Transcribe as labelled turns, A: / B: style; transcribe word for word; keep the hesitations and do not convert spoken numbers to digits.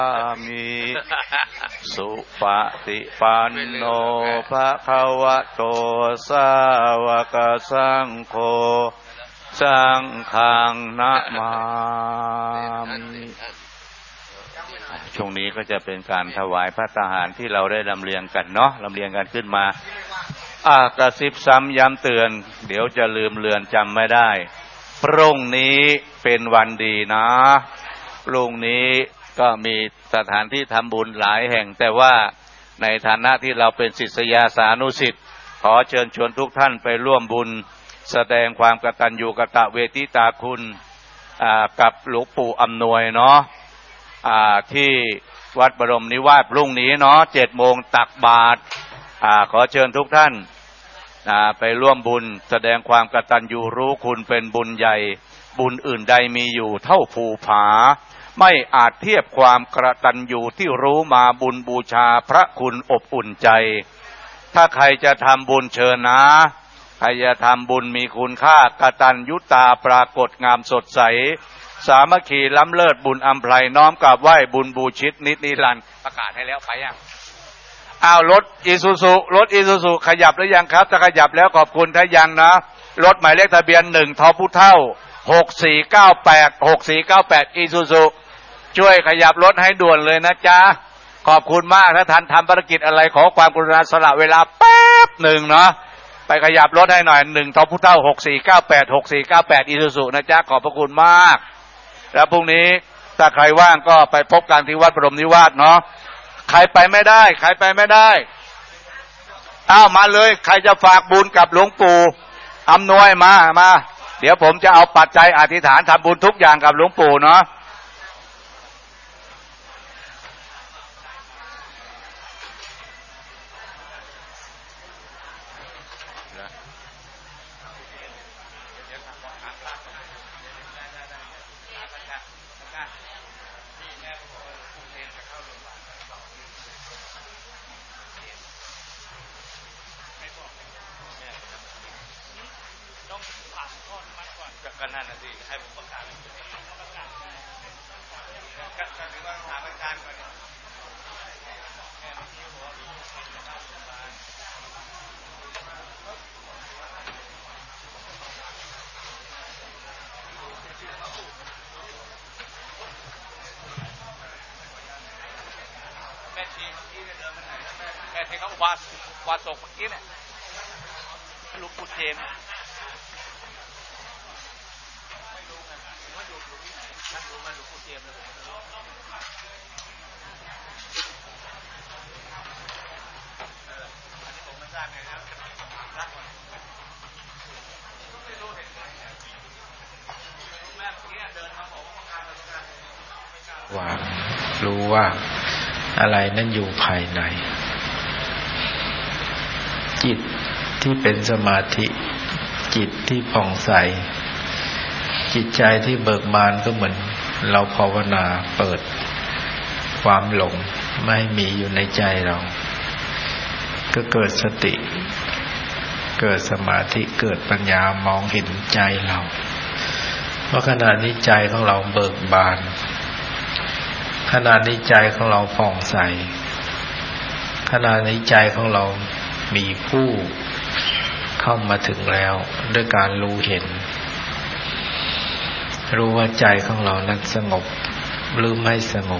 A: มิสุปฏิปันโนภะคะวะโตสาวกสังโฆสังฆังนะมามิช่วงนี้ก็จะเป็นการถวายพระทหารที่เราได้ลำเลียงกันเนาะลำเลียงกันขึ้นมาอ่ากระซิบซ้ำย้ำเตือนเดี๋ยวจะลืมเลือนจำไม่ได้พรุ่งนี้เป็นวันดีนะพรุ่งนี้ก็มีสถานที่ทำบุญหลายแห่งแต่ว่าในฐานะที่เราเป็นศิษยาสานุศิษย์ขอเชิญชวนทุกท่านไปร่วมบุญแสดงความกตัญญูกตเวทิตาคุณกับหลวงปู่อำนวยเนาะที่วัดบรมนิวาสพรุ่งนี้เนาะเจ็ดโมงตักบาตรขอเชิญทุกท่านไปร่วมบุญแสดงความกตัญญูรู้คุณเป็นบุญใหญ่บุญอื่นใดมีอยู่เท่าภูผาไม่อาจเทียบความกตัญญูที่รู้มาบุญบูชาพระคุณอบอุ่นใจถ้าใครจะทำบุญเชิญนะใครจะทำบุญมีคุณค่ากตัญญูตาปรากฏงามสดใสสามัคคีล้ำเลิศบุญอำไพรน้อมกราบไหว้บุญบูชิตนิจนิรันดร์ประกาศให้แล้วไปยังอ้าวรถอีซูซุรถอีซูซุขยับหรือยังครับถ้าขยับแล้วขอบคุณถ้ายังนะรถหมายเลขทะเบียนหนึ่งทพุเท่าหกสี่เก้าแปดหกสี่เก้าแปดอีซูซุช่วยขยับรถให้ด่วนเลยนะจ๊ะขอบคุณมากถ้าท่านทำภารกิจอะไรขอความกรุณาสละเวลาแป๊บหนึ่งเนาะไปขยับรถให้หน่อยหนึ่งทพุเท่าหกสี่เก้าแปดหกสี่เก้าแปดอีซูซุนะจ๊ะขอบพระคุณมากแล้วพรุ่งนี้ถ้าใครว่างก็ไปพบกันที่วัดบรมนิวาสเนาะใครไปไม่ได้ใครไปไม่ได้อ้าวมาเลยใครจะฝากบุญกับหลวงปู่อำนวยมามาเดี๋ยวผมจะเอาปัจจัยอธิษฐานทำบุญทุกอย่างกับหลวงปู่เนาะก็นั่นน่ะสิให้ผมประกาศก็ถือว่าถามอาจารย์ก่อนแม่ชีเมื่อกี้เนี่ยเดินมาไหนแม่ชีเขาวาดวาดศพเมื่อกี้เนี่ยลูกปุเจมท่านรู้ไหมหลวงปู่เทียมเลยผมไม่รู้เอออันนี้ผมไม่ทราบไงนะรักก่อนไม่รู้เห็นไหมแม่เมื่อกี้เดินมาบอกว่าประกันประกันว่ารู้ว่าอะไรนั่นอยู่ภายในจิตที่เป็นสมาธิจิตที่ผ่องใสจิตใจที่เบิกบานก็เหมือนเราภาวนาเปิดความหลงไม่มีอยู่ในใจเราก็เกิดสติเกิดสมาธิเกิดปัญญามองเห็นใจเราว่าขณะนี้ใจของเราเบิกบานขณะนี้ใจของเราผ่องใสขณะนี้ใจของเรามีผู้เข้ามาถึงแล้วด้วยการรู้เห็นรู้ว่าใจของเรานั้นสงบหรือไม่สงบ